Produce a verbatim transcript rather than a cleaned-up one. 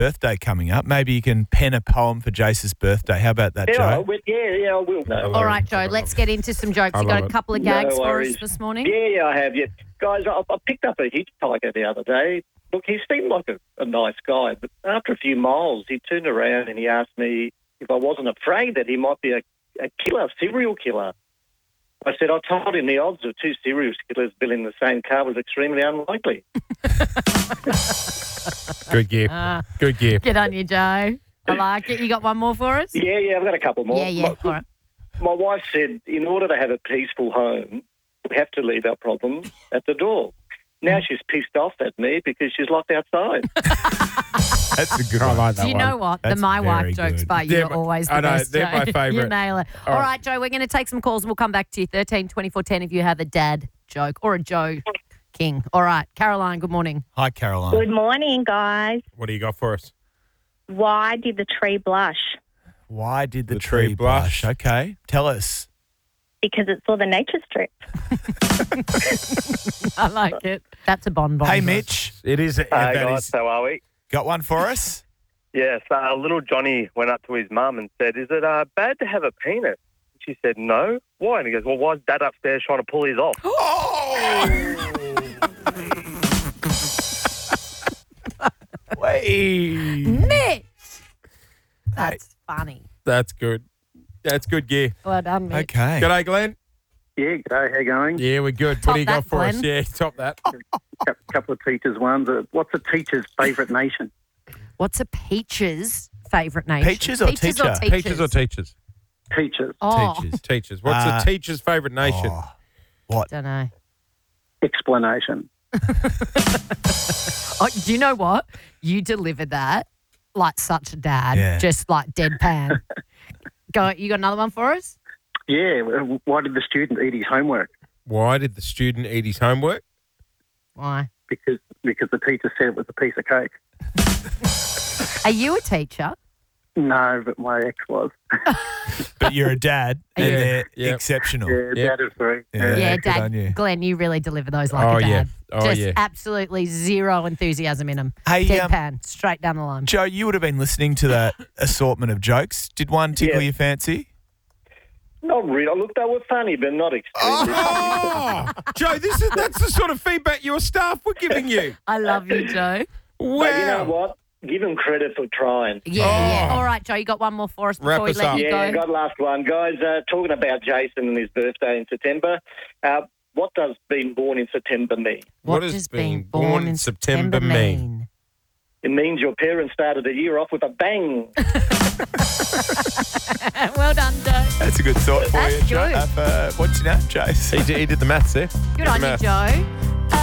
birthday coming up. Maybe you can pen a poem for Jace's birthday. How about that, Yeah, I Joe? will. yeah, yeah, I will. No. All right, Joe, let's get into some jokes. I You got love a it. couple of No gags for worries. us this morning? Yeah, yeah, I have. Yeah, guys, I, I picked up a hitchhiker the other day. Look, he seemed like a, a nice guy, but after a few miles, he turned around and he asked me if I wasn't afraid that he might be a, a killer, serial killer. I said, I told him the odds of two serial killers building the same car was extremely unlikely. Good gear. Ah, Good gear. good on you, Joe. I like it. You got one more for us? Yeah, yeah, I've got a couple more. Yeah, yeah. My, All right. my wife said, in order to have a peaceful home, we have to leave our problems at the door. Now she's pissed off at me because she's locked outside. That's a good I one. like that Do you one. know what? That's the My Wife very jokes good. by you They're are my- always the I know, best, they're Joe. my favourite. You nail it. All All right. right, Joe, we're going to take some calls and we'll come back to you. thirteen twenty-four ten if you have a dad joke or a Joe King. All right, Caroline, good morning. Hi, Caroline. Good morning, guys. What do you got for us? Why did the tree blush? Why did the, The tree, tree blush? blush. Okay, tell us. Because it saw the nature strip. I like it. That's a bon bon. Hey, Mitch, It is. Hey that guys, is- how are we? got one for us? Yes, uh, little Johnny went up to his mum and said, is it uh, bad to have a penis? She said, no. Why? And he goes, well, why's Dad upstairs trying to pull his off? Wait. Mitch. That's funny. That's good. That's good gear. Well done, Mitch. Okay. G'day, Glenn. Yeah, g'day, how you going? Yeah, we're good. Top what do you got that, for us? Glenn. Yeah, top that. A couple of teachers' ones. Uh, what's a teacher's favourite nation? What's a peach's favourite nation? Peaches or teacher? Or teachers? Teachers or teachers? Teachers. Oh, Teachers. Teachers. What's Uh, a teacher's favourite nation? Oh, what? don't know. Explanation. Oh, do you know what? You delivered that like such a dad, Yeah. just like deadpan. Go. You got another one for us? Yeah, uh, why did the student eat his homework? Why did the student eat his homework? Why? Because because the teacher said it was a piece of cake. Are you a teacher? No, but my ex was. But you're a dad, and Yeah, they're yeah. exceptional. Yeah, Yep. Dad is very. Yeah. Yeah, good Dad. on you. Glenn, you really deliver those like Oh, a dad. yeah. Oh, Just yeah. absolutely zero enthusiasm in them. Hey, um, Deadpan, straight down the line. Joe, you would have been listening to that assortment of jokes. Did one tickle Yeah. your fancy? Not really. Look, they were funny, but not extremely funny. Oh, Joe, this is that's the sort of feedback your staff were giving you. I love you, Joe. Wow. But you know what? Give them credit for trying. Yeah, yeah. All right, Joe, you got one more for us before Wrap we us let up. you Yeah, go. got last one. Guys, uh, talking about Jason and his birthday in September, uh, what does being born in September mean? What does being born in September mean? It means your parents started the year off with a bang. Well done, Joe. That's a good thought for That's you, Joe. good. Uh, what's your name, Jace? He did, he did the maths there. Good Did on the you, maths. Joe.